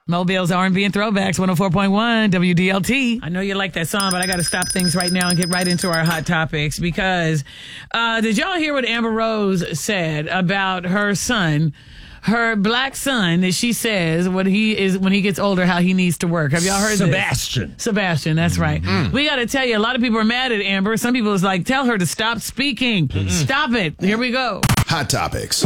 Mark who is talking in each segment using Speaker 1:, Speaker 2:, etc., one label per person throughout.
Speaker 1: Mobile's R&B and Throwbacks, 104.1 WDLT. I know you like that song, but I got to stop things right now and get right into our hot topics because did y'all hear what Amber Rose said about her son, her black son, that she says when he gets older, how he needs to work? Have y'all heard
Speaker 2: Sebastian.
Speaker 1: this? Sebastian, that's right. We got to tell you, a lot of people are mad at Amber. Some people is like, tell her to stop speaking. Stop it. Here we go.
Speaker 3: Hot Topics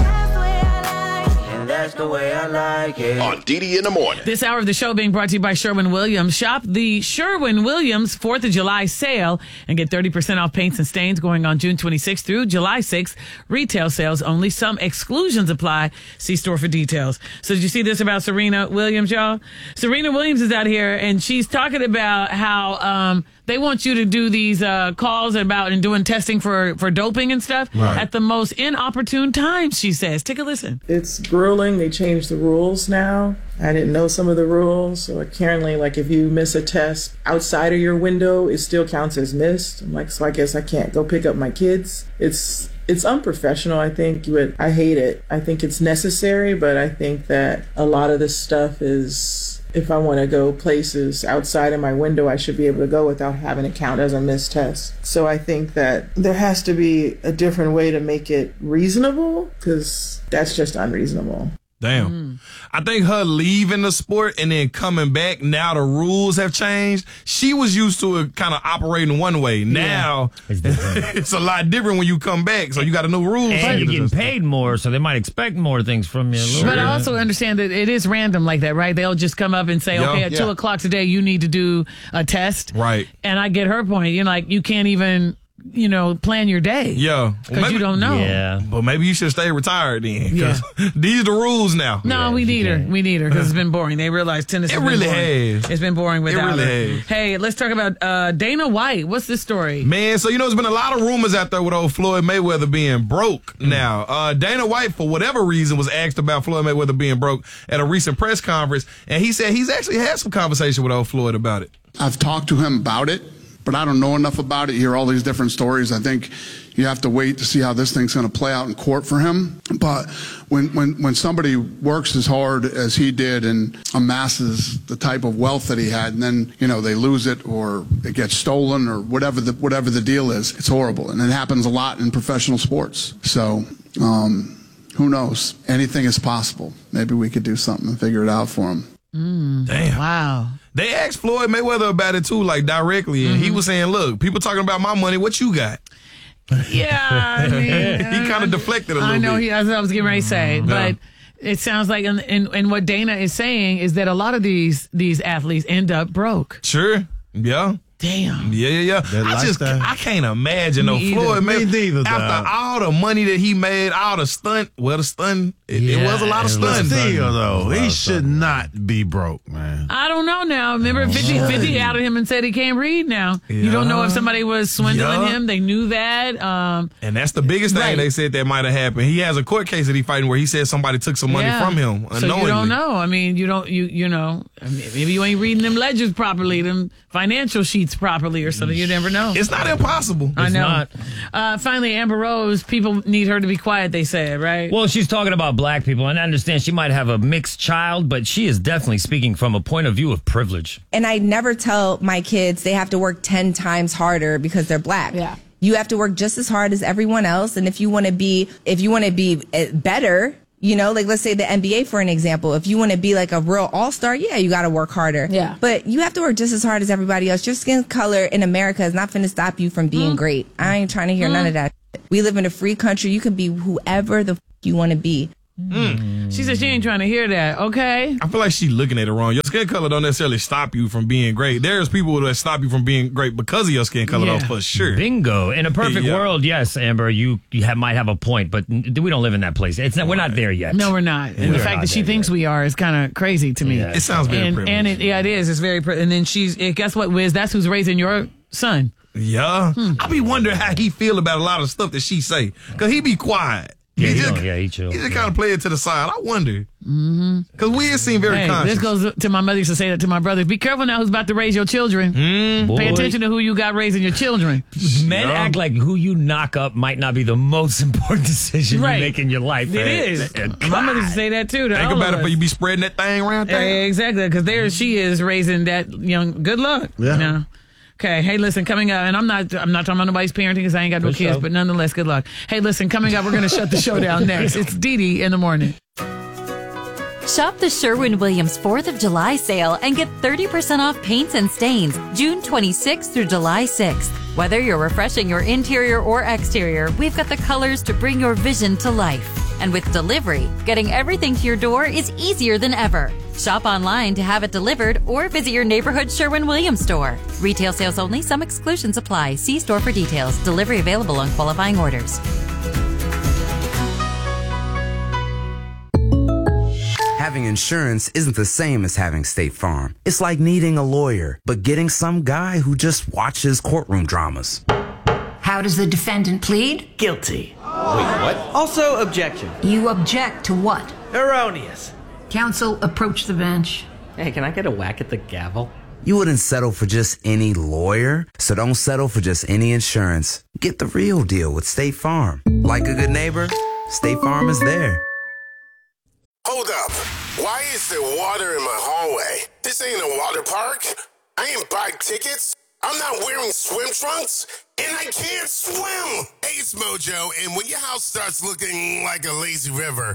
Speaker 4: That's the way I like it.
Speaker 3: on DD in the morning.
Speaker 1: This hour of the show being brought to you by Sherwin-Williams. Shop the Sherwin-Williams 4th of July sale and get 30% off paints and stains going on June 26th through July 6th. Retail sales only. Some exclusions apply. See store for details. So did you see this about Serena Williams, y'all? Serena Williams is out here and she's talking about how they want you to do these calls about and doing testing for doping and stuff at the most inopportune times, she says. Take a listen.
Speaker 5: It's grueling. They changed the rules now. I didn't know some of the rules. So apparently, like, if you miss a test outside of your window, it still counts as missed. I'm like, so I guess I can't go pick up my kids. It's unprofessional, I think. I hate it. I think it's necessary, but I think that a lot of this stuff is, if I want to go places outside of my window, I should be able to go without having it count as a missed test. So I think that there has to be a different way to make it reasonable, because that's just unreasonable.
Speaker 6: Damn. I think her leaving the sport and then coming back, now the rules have changed. She was used to it kind of operating one way. Now, it's a lot different when you come back, so you got a new rules.
Speaker 2: And you're getting paid more, so they might expect more things from you.
Speaker 1: But I also understand that it is random like that, right? They'll just come up and say, okay, at 2 o'clock today, you need to do a test.
Speaker 6: Right.
Speaker 1: And I get her point. You're like, you can't even, plan your day.
Speaker 6: Yeah.
Speaker 1: Because you don't know.
Speaker 2: Yeah.
Speaker 6: But maybe you should stay retired then. Because these are the rules now.
Speaker 1: No, we need her. We need her because it's been boring. They realize tennis has been boring.
Speaker 6: has.
Speaker 1: It's been boring without her.
Speaker 6: has.
Speaker 1: Hey, let's talk about Dana White. What's this story?
Speaker 6: Man, so there's been a lot of rumors out there with old Floyd Mayweather being broke now. Dana White, for whatever reason, was asked about Floyd Mayweather being broke at a recent press conference, and he said he's actually had some conversation with old Floyd about it.
Speaker 7: I've talked to him about it, but I don't know enough about it. You hear all these different stories. I think you have to wait to see how this thing's going to play out in court for him. But when somebody works as hard as he did and amasses the type of wealth that he had, and then they lose it or it gets stolen or whatever the deal is, it's horrible, and it happens a lot in professional sports. So who knows? Anything is possible. Maybe we could do something and figure it out for him.
Speaker 6: Damn.
Speaker 1: Wow.
Speaker 6: They asked Floyd Mayweather about it too, like directly, and he was saying, "Look, people talking about my money. What you got?"
Speaker 1: Yeah, I mean,
Speaker 6: he kind of deflected a little bit.
Speaker 1: I know. That's what I was getting ready to say, but it sounds like, and what Dana is saying is that a lot of these athletes end up broke.
Speaker 6: Sure. Yeah.
Speaker 1: Damn.
Speaker 6: Yeah. I can't imagine Floyd Mayweather after all the money that he made, all the stunt. Well, the stunt, it was a lot of stunt.
Speaker 8: Still, though, he should not be broke, man.
Speaker 1: I don't know now. Remember, 50 outed him and said he can't read now.
Speaker 6: Yeah.
Speaker 1: You don't know if somebody was swindling him. They knew that.
Speaker 6: And that's the biggest thing they said that might have happened. He has a court case that he fighting where he said somebody took some money from him unknowingly.
Speaker 1: So you don't know. I mean, maybe you ain't reading them ledgers properly, them financial sheets properly or something. You never know.
Speaker 6: It's not impossible.
Speaker 1: I know. Finally, Amber Rose, people need her to be quiet, they said, right?
Speaker 2: Well, she's talking about black people, and I understand she might have a mixed child, but she is definitely speaking from a point of view of privilege.
Speaker 9: And I never tell my kids they have to work 10 times harder because they're black.
Speaker 1: Yeah.
Speaker 9: You have to work just as hard as everyone else, and if you want to be better, like let's say the NBA for an example. If you want to be like a real all-star, you got to work harder.
Speaker 1: Yeah.
Speaker 9: But you have to work just as hard as everybody else. Your skin color in America is not going to stop you from being great. I ain't trying to hear none of that. We live in a free country. You can be whoever the you want to be.
Speaker 1: She said she ain't trying to hear that. Okay.
Speaker 6: I feel like she's looking at it wrong. Your skin color don't necessarily stop you from being great. There's people that stop you from being great because of your skin color, though, for sure.
Speaker 2: Bingo. In a perfect world, yes, Amber, you might have a point, but we don't live in that place. We're not there yet.
Speaker 1: No, we're not. And the fact that she thinks we are is kind of crazy to me.
Speaker 6: It sounds very privileged.
Speaker 1: And it is. It's very privileged. And then guess what, Wiz? That's who's raising your son.
Speaker 6: Yeah. I be wondering how he feel about a lot of stuff that she say. Because he be quiet.
Speaker 2: Yeah, he chill.
Speaker 6: He just kind of play it to the side. I wonder. Because we seem very
Speaker 1: Hey,
Speaker 6: conscious.
Speaker 1: this goes to my mother used to say that to my brothers. Be careful now who's about to raise your children. Pay attention to who you got raising your children.
Speaker 2: Men act like who you knock up might not be the most important decision
Speaker 1: Right.
Speaker 2: you make in your life.
Speaker 1: It is. My mother used to say that too. To
Speaker 6: Think
Speaker 1: all
Speaker 6: about
Speaker 1: of
Speaker 6: it before
Speaker 1: us.
Speaker 6: you be spreading that thing around there.
Speaker 1: Exactly, because there she is raising that young. Good luck.
Speaker 8: Yeah.
Speaker 1: You know? Okay. Hey, listen. Coming up, and I'm not talking about nobody's parenting because I ain't got no
Speaker 2: For
Speaker 1: kids,
Speaker 2: sure.
Speaker 1: but nonetheless, good luck. Hey, listen. Coming up, we're going to shut the show down next. It's Dee Dee in the morning.
Speaker 10: Shop the Sherwin-Williams 4th of July sale and get 30% off paints and stains June 26th through July 6th. Whether you're refreshing your interior or exterior, we've got the colors to bring your vision to life. And with delivery, getting everything to your door is easier than ever. Shop online to have it delivered or visit your neighborhood Sherwin-Williams store. Retail sales only. Some exclusions apply. See store for details. Delivery available on qualifying orders.
Speaker 11: Having insurance isn't the same as having State Farm. It's like needing a lawyer, but getting some guy who just watches courtroom dramas.
Speaker 12: How does the defendant plead?
Speaker 4: Guilty. Wait, what? Also, objection.
Speaker 12: You object to what?
Speaker 4: Erroneous.
Speaker 12: Counsel, approach the bench.
Speaker 4: Hey, can I get a whack at the gavel?
Speaker 11: You wouldn't settle for just any lawyer, so don't settle for just any insurance. Get the real deal with State Farm. Like a good neighbor, State Farm is there.
Speaker 3: Hold up. Why is there water in my hallway? This ain't a water park. I ain't buy tickets. I'm not wearing swim trunks. And I can't swim. Ace Mojo, and when your house starts looking like a lazy river,